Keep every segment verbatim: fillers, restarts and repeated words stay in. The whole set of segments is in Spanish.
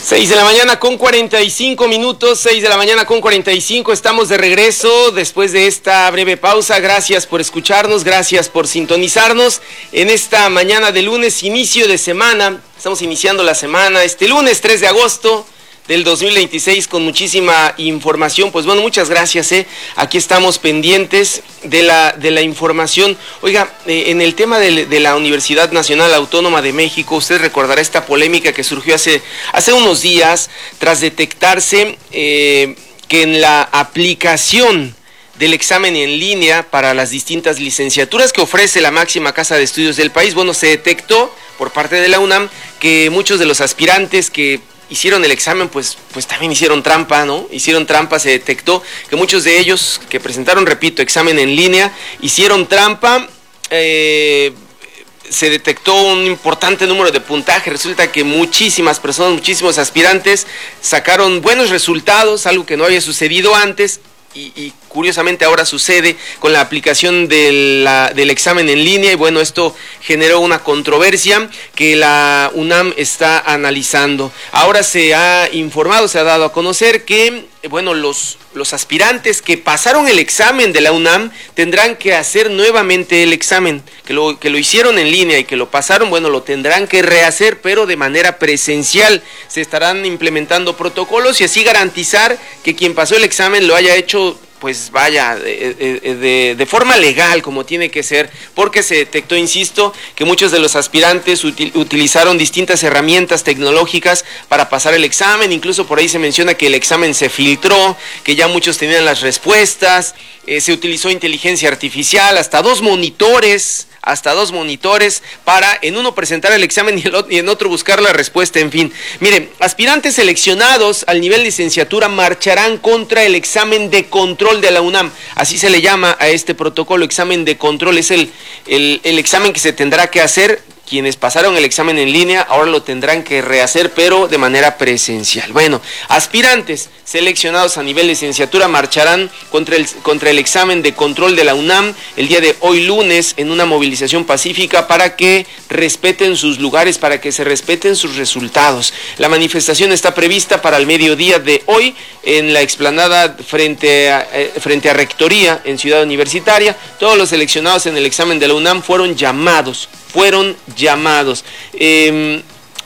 seis de la mañana con cuarenta y cinco minutos, seis de la mañana con cuarenta y cinco, estamos de regreso después de esta breve pausa. Gracias por escucharnos, gracias por sintonizarnos en esta mañana de lunes, inicio de semana. Estamos iniciando la semana este lunes tres de agosto del dos mil veintiséis con muchísima información. Pues bueno, muchas gracias, ¿eh? Aquí estamos pendientes de la, de la información. Oiga, eh, en el tema de, de la Universidad Nacional Autónoma de México, usted recordará esta polémica que surgió hace, hace unos días tras detectarse eh, que en la aplicación del examen en línea para las distintas licenciaturas que ofrece la máxima casa de estudios del país, bueno, se detectó por parte de la UNAM que muchos de los aspirantes que hicieron el examen, pues, pues también hicieron trampa, ¿no? Hicieron trampa, se detectó que muchos de ellos que presentaron, repito, examen en línea, hicieron trampa, eh, se detectó un importante número de puntaje. Resulta que muchísimas personas, muchísimos aspirantes sacaron buenos resultados, algo que no había sucedido antes. Y, y curiosamente ahora sucede con la aplicación de la, del examen en línea, y bueno, esto generó una controversia que la UNAM está analizando. Ahora se ha informado, se ha dado a conocer que, bueno, los, los aspirantes que pasaron el examen de la UNAM tendrán que hacer nuevamente el examen, que lo, que lo hicieron en línea y que lo pasaron, bueno, lo tendrán que rehacer, pero de manera presencial. Se estarán implementando protocolos y así garantizar que quien pasó el examen lo haya hecho, pues vaya, de, de, de forma legal, como tiene que ser, porque se detectó, insisto, que muchos de los aspirantes util, utilizaron distintas herramientas tecnológicas para pasar el examen. Incluso por ahí se menciona que el examen se filtró, que ya muchos tenían las respuestas, eh, se utilizó inteligencia artificial, hasta dos monitores, hasta dos monitores para en uno presentar el examen y, el otro, y en otro buscar la respuesta. En fin, miren, aspirantes seleccionados al nivel licenciatura marcharán contra el examen de control de la UNAM. Así se le llama a este protocolo, examen de control. Es el, el, el examen que se tendrá que hacer. Quienes pasaron el examen en línea ahora lo tendrán que rehacer, pero de manera presencial. Bueno, aspirantes seleccionados a nivel licenciatura marcharán contra el, contra el examen de control de la UNAM el día de hoy lunes en una movilización pacífica para que respeten sus lugares, para que se respeten sus resultados. La manifestación está prevista para el mediodía de hoy en la explanada frente a, eh, frente a Rectoría en Ciudad Universitaria. Todos los seleccionados en el examen de la UNAM fueron llamados. fueron llamados. Eh,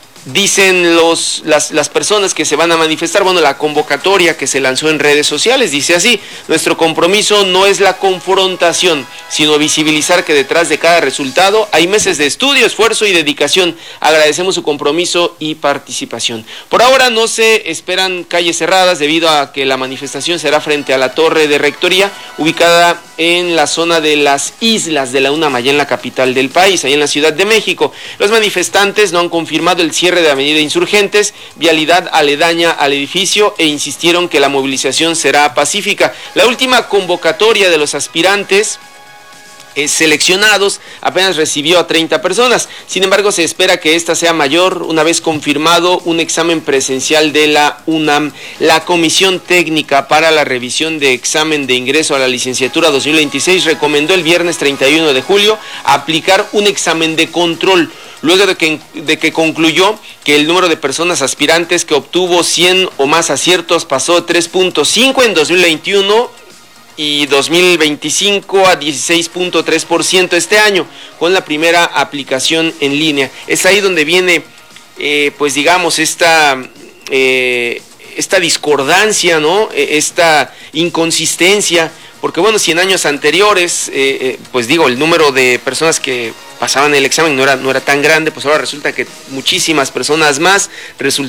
dicen los, las, las personas que se van a manifestar, bueno, la convocatoria que se lanzó en redes sociales dice así: nuestro compromiso no es la confrontación, sino visibilizar que detrás de cada resultado hay meses de estudio, esfuerzo y dedicación. Agradecemos su compromiso y participación. Por ahora no se esperan calles cerradas debido a que la manifestación será frente a la torre de Rectoría, ubicada en la zona de las islas de la UNAM, allá en la capital del país, allá en la Ciudad de México. Los manifestantes no han confirmado el cierre de Avenida Insurgentes, vialidad aledaña al edificio, e insistieron que la movilización será pacífica. La última convocatoria de los aspirantes Eh, seleccionados apenas recibió a treinta personas. Sin embargo, se espera que esta sea mayor una vez confirmado un examen presencial de la UNAM. La Comisión Técnica para la Revisión de Examen de Ingreso a la Licenciatura dos mil veintiséis recomendó el viernes treinta y uno de julio aplicar un examen de control, luego de que, de que concluyó que el número de personas aspirantes que obtuvo cien o más aciertos pasó de tres punto cinco en dos mil veintiuno y dos mil veinticinco a dieciséis punto tres por ciento este año, con la primera aplicación en línea. Es ahí donde viene, eh, pues digamos, esta, eh, esta discordancia, ¿no? Esta inconsistencia, porque bueno, si en años anteriores, eh, eh, pues digo, el número de personas que pasaban el examen no era, no era tan grande, pues ahora resulta que muchísimas personas más resultaron